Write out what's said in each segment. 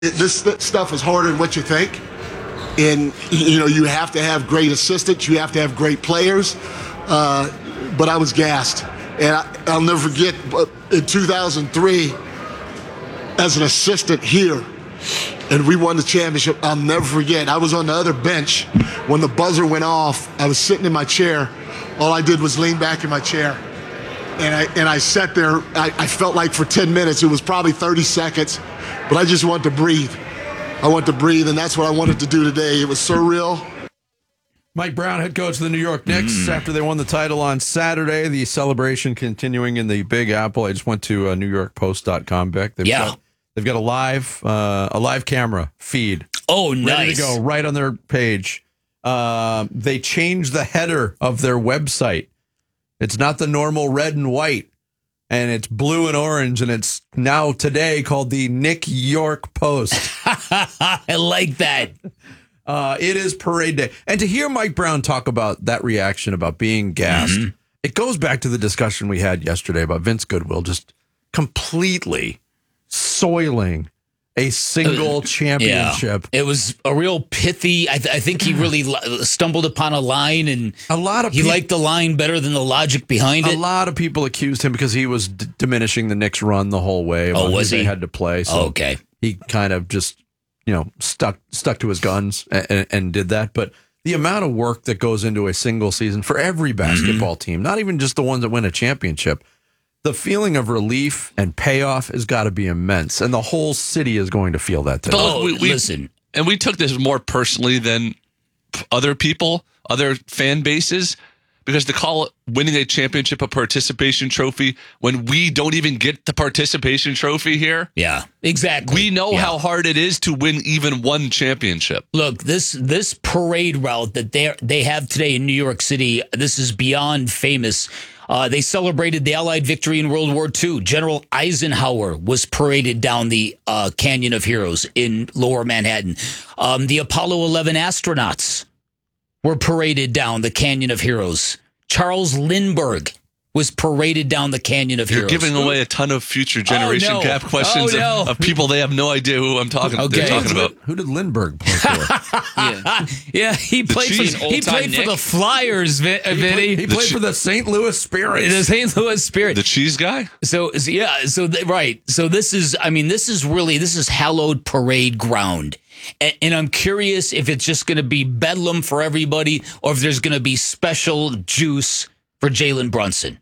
This stuff is harder than what you think. And, you have to have great assistants. You have to have great players. But I was gassed. And I'll never forget, in 2003, as an assistant here, and we won the championship, I'll never forget. I was on the other bench. When the buzzer went off, I was sitting in my chair. All I did was lean back in my chair. And I sat there. I felt like for 10 minutes, it was probably 30 seconds, but I just wanted to breathe. I wanted to breathe, and that's what I wanted to do today. It was surreal. Mike Brown, head coach of the New York Knicks, after they won the title on Saturday. The celebration continuing in the Big Apple. I just went to NewYorkPost.com, Beck. They've got a live camera feed. Oh, nice. Ready to go right on their page. They changed the header of their website. It's not the normal red and white, and it's blue and orange, and it's now today called the Nick York Post. I like that. It is parade day. And to hear Mike Brown talk about that reaction about being gassed, it goes back to the discussion we had yesterday about Vince Goodwill just completely soiling a single championship. Yeah. It was a real pithy. I think he really stumbled upon a line, and he liked the line better than the logic behind it. A lot of people accused him because he was diminishing the Knicks' run the whole way. Oh, was he? They had to play. So okay. He kind of just stuck to his guns and did that. But the amount of work that goes into a single season for every basketball team, not even just the ones that win a championship, the feeling of relief and payoff has got to be immense, and the whole city is going to feel that today. Oh, listen. And we took this more personally than other people, other fan bases, because to call winning a championship a participation trophy when we don't even get the participation trophy here. Yeah, exactly. We know how hard it is to win even one championship. Look, this parade route that they have today in New York City, this is beyond famous. They celebrated the Allied victory in World War II. General Eisenhower was paraded down the Canyon of Heroes in Lower Manhattan. The Apollo 11 astronauts were paraded down the Canyon of Heroes. Charles Lindbergh was paraded down the Canyon of Heroes. You're giving away a ton of future generation gap questions of people they have no idea who they're talking about. Who did Lindbergh play for? Yeah, he played for the Flyers, Vinny. He played for the St. Louis Spirit. The St. Louis Spirit. The cheese guy? So this is hallowed parade ground. And I'm curious if it's just going to be bedlam for everybody or if there's going to be special juice for Jalen Brunson.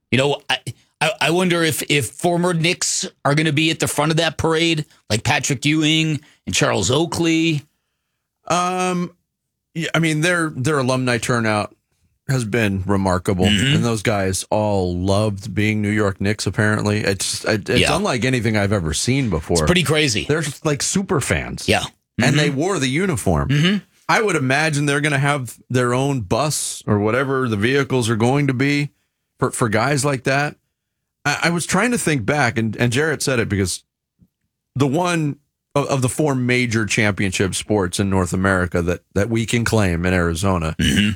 I wonder if former Knicks are going to be at the front of that parade, like Patrick Ewing and Charles Oakley. Yeah, I mean, their alumni turnout has been remarkable, and those guys all loved being New York Knicks. Apparently, it's unlike anything I've ever seen before. It's pretty crazy. They're like super fans. Yeah, and they wore the uniform. I would imagine they're going to have their own bus or whatever the vehicles are going to be for guys like that. I was trying to think back, and Jarrett said it because the one of the four major championship sports in North America that we can claim in Arizona,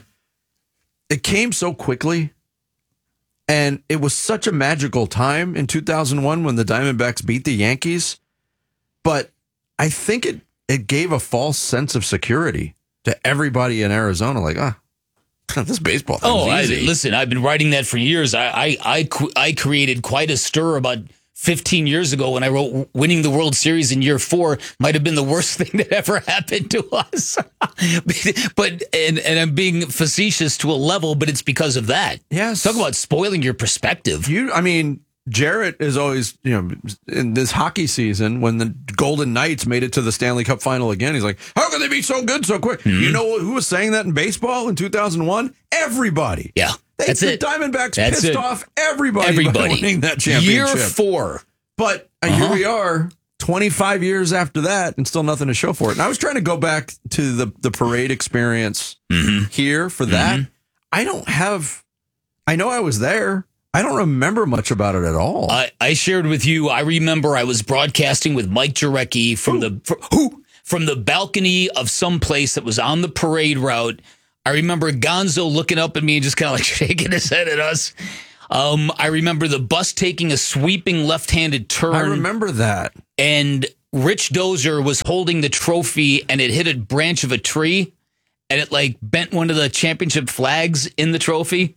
it came so quickly, and it was such a magical time in 2001 when the Diamondbacks beat the Yankees. But I think it gave a false sense of security to everybody in Arizona. Like, this baseball thing's easy. Listen, I've been writing that for years. I created quite a stir about 15 years ago when I wrote winning the World Series in year 4 might have been the worst thing that ever happened to us. but I'm being facetious to a level, but it's because of that. Yes. Talk about spoiling your perspective. Jarrett is always, in this hockey season, when the Golden Knights made it to the Stanley Cup final again, he's like, how can they be so good so quick? You know who was saying that in baseball in 2001? Everybody. Yeah. That's the it. Diamondbacks pissed off everybody by winning that championship. Year 4. But here we are, 25 years after that, and still nothing to show for it. And I was trying to go back to the parade experience here for that. I know I was there. I don't remember much about it at all. I shared with you, I remember I was broadcasting with Mike Jarecki from the balcony of some place that was on the parade route. I remember Gonzo looking up at me and just kind of like shaking his head at us. I remember the bus taking a sweeping left-handed turn. I remember that. And Rich Dozer was holding the trophy and it hit a branch of a tree and it like bent one of the championship flags in the trophy.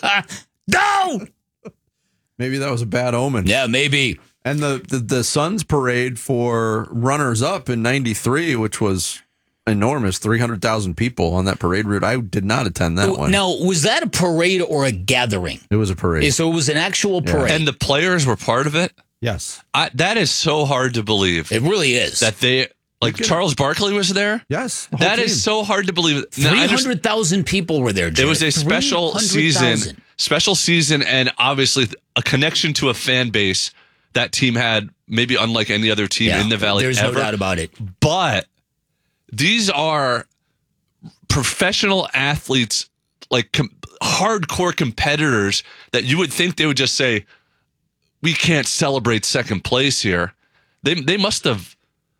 No! Maybe that was a bad omen. Yeah, maybe. And the Suns parade for runners up in '93, which was enormous, 300,000 people on that parade route. I did not attend that one. Now, was that a parade or a gathering? It was a parade. So it was an actual parade. And the players were part of it. Yes. That is so hard to believe. It really is. That they, like Charles Barkley was there. Yes. That is so hard to believe. 300,000 people were there, Jared. It was a special 300,000. season, and obviously a connection to a fan base that team had, maybe unlike any other team in the Valley There's ever. no doubt about it. But these are professional athletes, like hardcore competitors that you would think they would just say, we can't celebrate second place here. They must have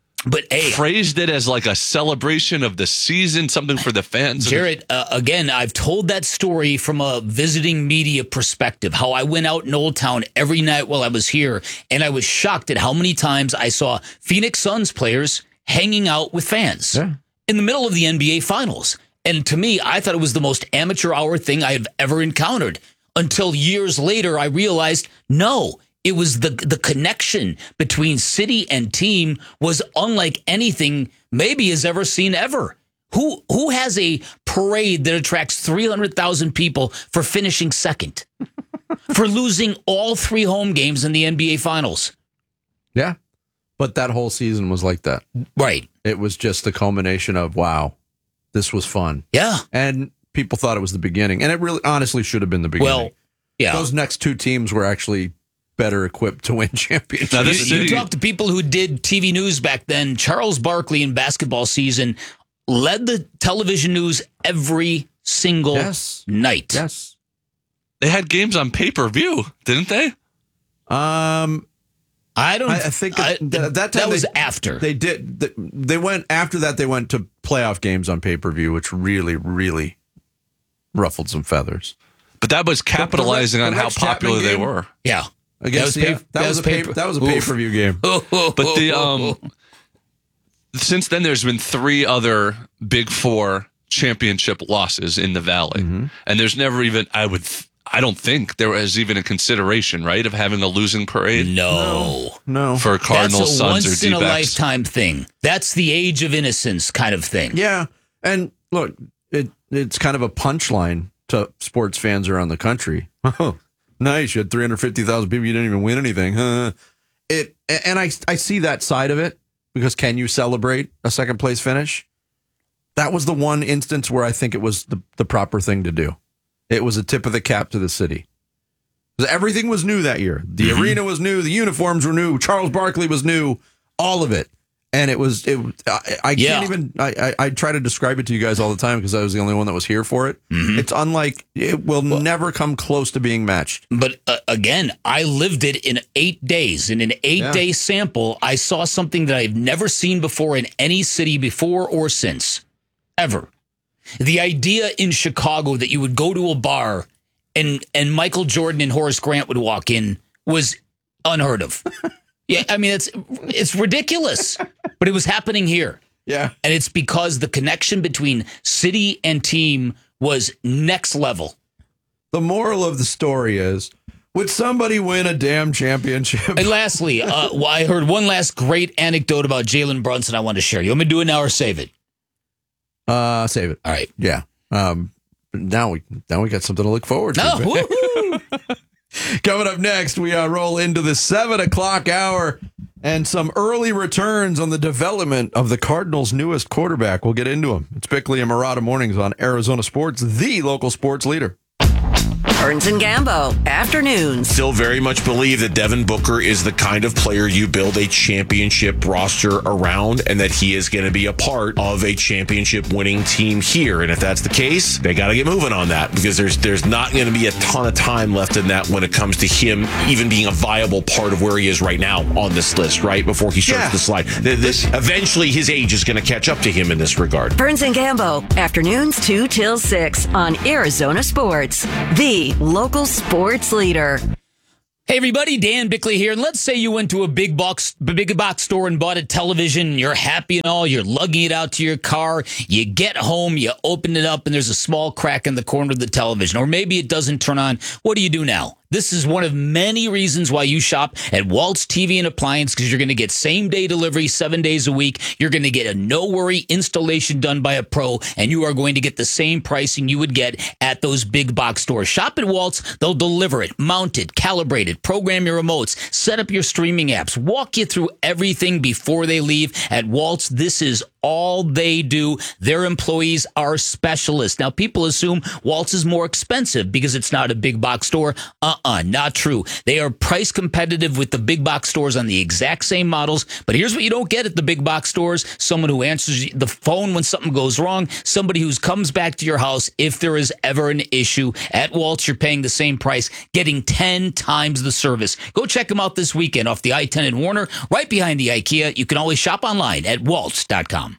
phrased it as like a celebration of the season, something for the fans. Jared, again, I've told that story from a visiting media perspective, how I went out in Old Town every night while I was here, and I was shocked at how many times I saw Phoenix Suns players hanging out with fans in the middle of the NBA Finals. And to me, I thought it was the most amateur hour thing I have ever encountered. Until years later, I realized, no, it was the connection between city and team was unlike anything maybe has ever seen ever. Who has a parade that attracts 300,000 people for finishing second, for losing all 3 home games in the NBA Finals? Yeah. But that whole season was like that. Right. It was just the culmination of, wow, this was fun. Yeah. And people thought it was the beginning. And it really honestly should have been the beginning. Well, yeah. Those next 2 teams were actually better equipped to win championships. Now, You talk to people who did TV news back then. Charles Barkley in basketball season led the television news every single night. Yes. They had games on pay-per-view, didn't they? I think at that time was after. They did. They went after that. They went to playoff games on pay-per-view, which really, really ruffled some feathers. But that was capitalizing on how Rex popular Chapman they game? were. Yeah. That was a pay-per-view game. But since then, there's been 3 other Big Four championship losses in the Valley, and there's never even I don't think there was even a consideration, right, of having a losing parade. No. For Cardinals, Suns, or That's a D-backs. once-in-a-lifetime thing. That's the age of innocence kind of thing. Yeah, and look, it's kind of a punchline to sports fans around the country. Oh, nice, you had 350,000 people, you didn't even win anything. And I see that side of it, because can you celebrate a second place finish? That was the one instance where I think it was the proper thing to do. It was a tip of the cap to the city. Everything was new that year. The arena was new. The uniforms were new. Charles Barkley was new. All of it. And I can't even, I try to describe it to you guys all the time because I was the only one that was here for it. It's unlike, it will never come close to being matched. But again, I lived it in 8 days. In an 8-day sample, I saw something that I've never seen before in any city before or since. Ever. The idea in Chicago that you would go to a bar and Michael Jordan and Horace Grant would walk in was unheard of. Yeah, I mean, it's ridiculous, but it was happening here. Yeah. And it's because the connection between city and team was next level. The moral of the story is, would somebody win a damn championship? And lastly, I heard one last great anecdote about Jalen Brunson I want to share. You want me to do it now or save it? Save it. All right. Yeah. Now we got something to look forward to. Oh, woohoo! Coming up next, we roll into the 7 o'clock hour and some early returns on the development of the Cardinals' newest quarterback. We'll get into them. It's Bickley and Murata Mornings on Arizona Sports, the local sports leader. Burns and Gambo, afternoons. Still very much believe that Devin Booker is the kind of player you build a championship roster around, and that he is going to be a part of a championship winning team here. And if that's the case, they got to get moving on that, because there's not going to be a ton of time left in that when it comes to him even being a viable part of where he is right now on this list, right? Before he starts to slide. Eventually his age is going to catch up to him in this regard. Burns and Gambo, afternoons 2 till 6 on Arizona Sports, the local sports leader. Hey everybody, Dan Bickley here. And let's say you went to a big box store and bought a television. You're happy and all. You're lugging it out to your car. You get home, you open it up, and there's a small crack in the corner of the television. Or maybe it doesn't turn on. What do you do now? This is one of many reasons why you shop at Waltz TV and Appliance, because you're going to get same-day delivery 7 days a week. You're going to get a no-worry installation done by a pro, and you are going to get the same pricing you would get at those big box stores. Shop at Waltz. They'll deliver it, mount it, calibrate it, program your remotes, set up your streaming apps, walk you through everything before they leave. At Waltz, this is all they do. Their employees are specialists. Now, people assume Waltz is more expensive because it's not a big box store. Not true. They are price competitive with the big box stores on the exact same models. But here's what you don't get at the big box stores: someone who answers the phone when something goes wrong, somebody who comes back to your house if there is ever an issue. At Waltz, you're paying the same price, getting 10 times the service. Go check them out this weekend off the I-10 in Warner, right behind the IKEA. You can always shop online at waltz.com.